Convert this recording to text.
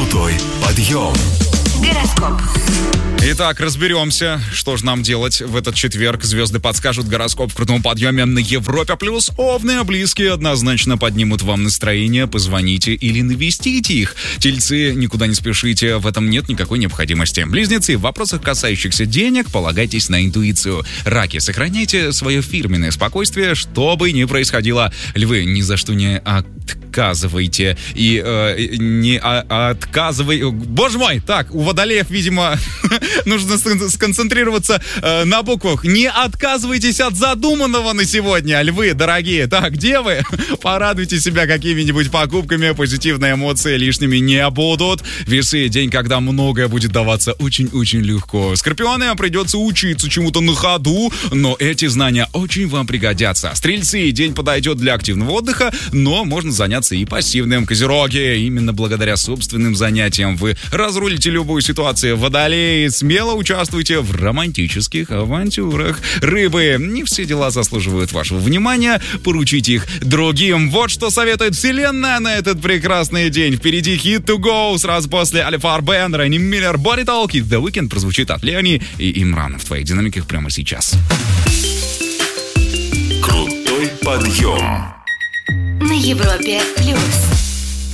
Крутой подъем. Гороскоп. Итак, разберемся, что же нам делать в этот четверг. Звезды подскажут гороскоп в крутом подъеме на Европе+. Овны, близкие однозначно поднимут вам настроение. Позвоните или навестите их. Тельцы, никуда не спешите, в этом нет никакой необходимости. Близнецы, в вопросах, касающихся денег, полагайтесь на интуицию. Раки, сохраняйте свое фирменное спокойствие, что бы ни происходило. Львы, ни за что не отказывайте. Боже мой! Так, у водолеев, видимо, нужно сконцентрироваться на буквах. Не отказывайтесь от задуманного на сегодня, львы, дорогие. Так, девы, порадуйте себя какими-нибудь покупками. Позитивные эмоции лишними не будут. Весы, день, когда многое будет даваться очень-очень легко. Скорпионы, придется учиться чему-то на ходу, но эти знания очень вам пригодятся. Стрельцы, день подойдет для активного отдыха, но можно заняться и пассивным. Козероги, именно благодаря собственным занятиям вы разрулите любую ситуацию. Водолеи, смело участвуйте в романтических авантюрах. Рыбы, не все дела заслуживают вашего внимания, поручите их другим. Вот что советует вселенная на этот прекрасный день. Впереди Hit to Go, сразу после Алифар Бен, Ренни Миллер, Body Talk и The Weeknd прозвучит от Леони и Имрана в твоих динамиках прямо сейчас. Крутой подъем. На Европе+.